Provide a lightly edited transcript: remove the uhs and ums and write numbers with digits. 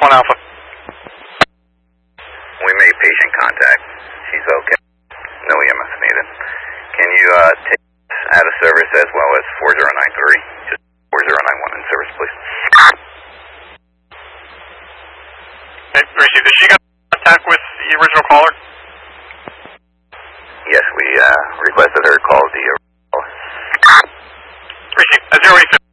1 Alpha. We made patient contact. She's okay. No EMS needed. Can you take out of service as well as 4093? Just 4091 in service, please. Okay, received. Did she got contact with the original caller? Yes, we requested her call the Received. 082.